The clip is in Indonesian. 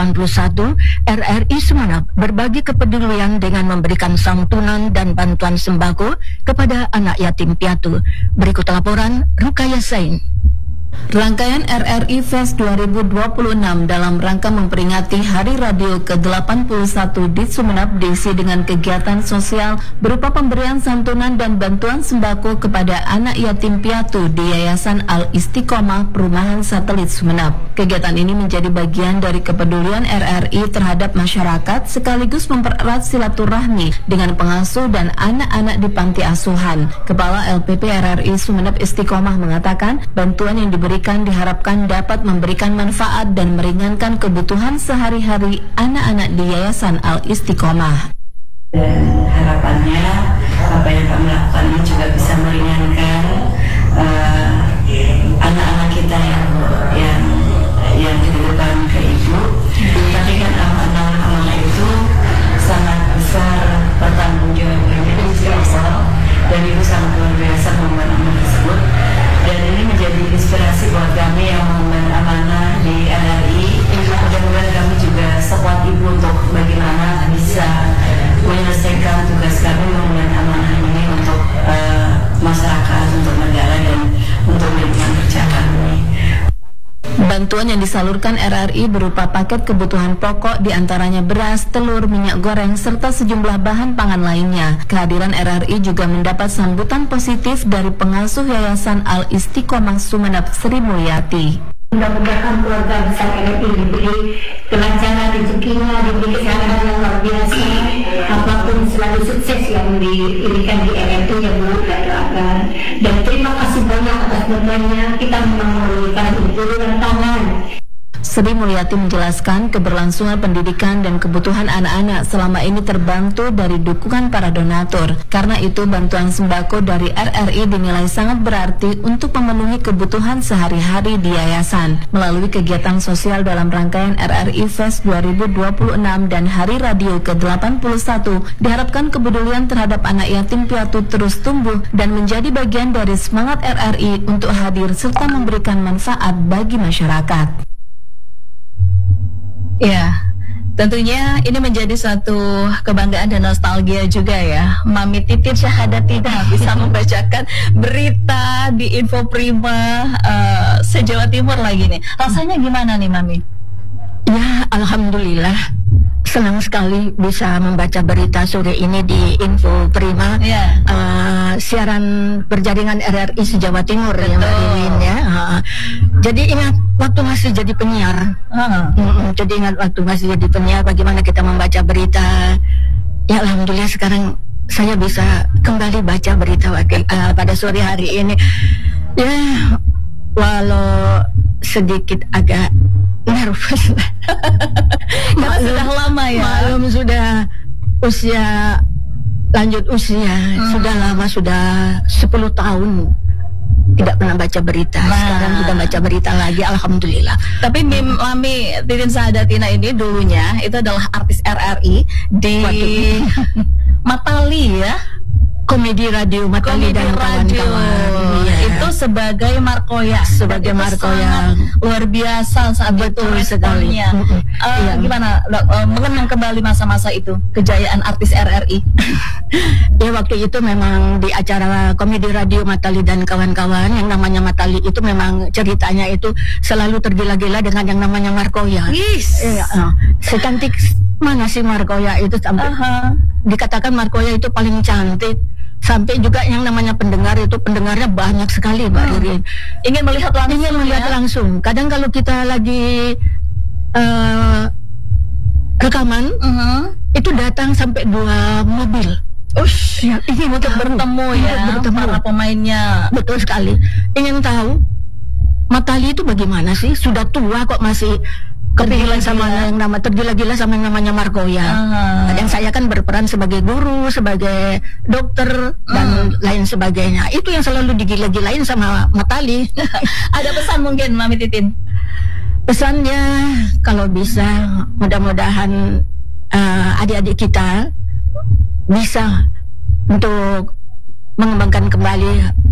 81, RRI Sumeneb berbagi kepedulian dengan memberikan santunan dan bantuan sembako kepada anak yatim piatu. Berikut laporan Rukaya Sain. Rangkaian RRI Fest 2026 dalam rangka memperingati Hari Radio ke-81 di Sumeneb diisi dengan kegiatan sosial berupa pemberian santunan dan bantuan sembako kepada anak yatim piatu di Yayasan Al-Istiqomah Perumahan Satelit Sumeneb. Kegiatan ini menjadi bagian dari kepedulian RRI terhadap masyarakat sekaligus mempererat silaturahmi dengan pengasuh dan anak-anak di panti asuhan. Kepala LPP RRI Sumeneb Istiqomah mengatakan bantuan yang diberikan diharapkan dapat memberikan manfaat dan meringankan kebutuhan sehari-hari anak-anak di Yayasan Al-Istiqomah. Dan harapannya apa yang kami lakukan ini juga bisa meringankan anak-anak kita yang dititipkan ke ibu. Tapi kan amanah itu sangat besar bertanggung jawabnya dan ibu sangat luar biasa mengemban amanah tersebut. Dan ini menjadi inspirasi buat kami yang mengemban amanah di RRI. Mudah-mudahan kami juga sekuat ibu untuk bagaimana bisa menyelesaikan tugas kami mengemban amanah ini untuk masyarakat, untuk negara, dan untuk lingkungan kerja kami. Bantuan yang disalurkan RRI berupa paket kebutuhan pokok diantaranya beras, telur, minyak goreng, serta sejumlah bahan pangan lainnya. Kehadiran RRI juga mendapat sambutan positif dari pengasuh Yayasan Al-Istiqomah Sumeneb, Sri Mulyati. Mudah-mudahan keluarga besar RRI diberi kelancaran rezekinya, diberi kesehatan yang luar biasa, apapun selalu sukses yang diberikan di RRI yang Bu, kita doakan. Dan terima kasih banyak atas bantuannya, kita memang memerlukan uluran tangan. Sri Mulyati menjelaskan keberlangsungan pendidikan dan kebutuhan anak-anak selama ini terbantu dari dukungan para donatur. Karena itu bantuan sembako dari RRI dinilai sangat berarti untuk memenuhi kebutuhan sehari-hari di yayasan. Melalui kegiatan sosial dalam rangkaian RRI Fest 2026 dan Hari Radio ke-81, diharapkan kepedulian terhadap anak yatim piatu terus tumbuh dan menjadi bagian dari semangat RRI untuk hadir serta memberikan manfaat bagi masyarakat. Ya, tentunya ini menjadi suatu kebanggaan dan nostalgia juga ya. Mami Titin Syahadatina bisa membacakan berita di Info Prima se-Jawa Timur lagi nih. Rasanya gimana nih Mami? Ya, alhamdulillah. Senang sekali bisa membaca berita sore ini di Info Prima. Siaran berjaringan RRI se-Jawa Timur ya Mbak Ririn ya. Jadi ingat waktu masih jadi penyiar. Jadi ingat waktu masih jadi penyiar bagaimana kita membaca berita. Ya alhamdulillah sekarang saya bisa kembali baca berita pada sore hari ini. Ya walau sedikit agak nervous karena sudah lama ya. Maklum sudah lanjut usia, sudah lama, sudah 10 tahun tidak pernah baca berita. Sekarang sudah baca berita lagi, alhamdulillah. Tapi Mami Titin Syahadatina ini dulunya itu adalah artis RRI di Matali ya. Komedi radio Matali dan kawan-kawan. Itu sebagai Markoya. Sebagai Markoya luar biasa saat itu responnya. Gimana mengenang kembali masa-masa itu, kejayaan artis RRI? Ya waktu itu memang di acara komedi radio Matali dan kawan-kawan, yang namanya Matali itu memang ceritanya itu selalu tergila-gila dengan yang namanya Markoya. Secantik mana sih Markoya itu sampai dikatakan Markoya itu paling cantik. Sampai juga yang namanya pendengarnya banyak sekali Mbak Ririn. Ingin melihat langsung. Kadang kalau kita lagi rekaman itu datang sampai 2 mobil. Ingin untuk bertemu para pemainnya. Betul sekali. Ingin tahu Matali itu bagaimana sih? Sudah tua kok masih tergila-gila sama yang namanya Markoya. Kadang saya kan berperan sebagai guru, sebagai dokter dan lain sebagainya. Itu yang selalu digila-gilain sama Matali. Ada pesan mungkin Mami Titin? Pesannya kalau bisa mudah-mudahan adik-adik kita bisa untuk mengembangkan kembali